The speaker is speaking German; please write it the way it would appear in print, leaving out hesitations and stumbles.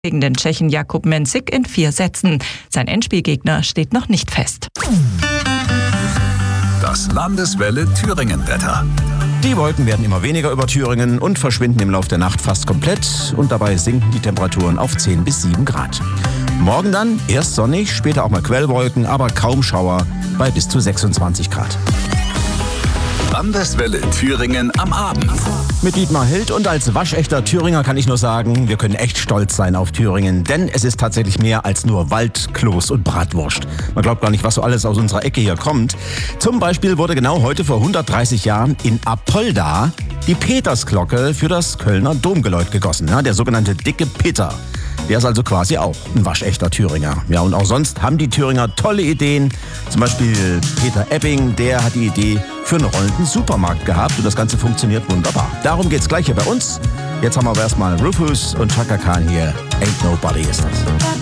gegen den Tschechen Jakub Mensik in 4 Sätzen. Sein Endspielgegner steht noch nicht fest. Das Landeswelle Thüringen-Wetter. Die Wolken werden immer weniger über Thüringen und verschwinden im Laufe der Nacht fast komplett. Und dabei sinken die Temperaturen auf 10 bis 7 Grad. Morgen dann erst sonnig, später auch mal Quellwolken, aber kaum Schauer bei bis zu 26 Grad. Landeswelle Thüringen am Abend. Mit Dietmar Hild und als waschechter Thüringer kann ich nur sagen, wir können echt stolz sein auf Thüringen, denn es ist tatsächlich mehr als nur Wald, Kloß und Bratwurst. Man glaubt gar nicht, was so alles aus unserer Ecke hier kommt. Zum Beispiel wurde genau heute vor 130 Jahren in Apolda die Petersglocke für das Kölner Domgeläut gegossen, ja, der sogenannte Dicke Peter. Der ist also quasi auch ein waschechter Thüringer. Ja, und auch sonst haben die Thüringer tolle Ideen. Zum Beispiel Peter Epping, der hat die Idee für einen rollenden Supermarkt gehabt und das Ganze funktioniert wunderbar. Darum geht's gleich hier bei uns. Jetzt haben wir aber erstmal Rufus und Chaka Khan hier. Ain't Nobody ist das.